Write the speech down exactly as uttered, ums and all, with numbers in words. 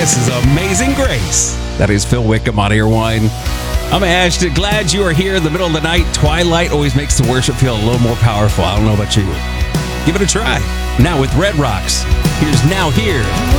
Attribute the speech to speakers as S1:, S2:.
S1: This is Amazing Grace. That is Phil Wickham on Earwine. I'm Ashton. Glad you are here in the middle of the night. Twilight always makes the worship feel a little more powerful. I don't know about you. Give it a try. Now with Red Rocks. Here's Now Here.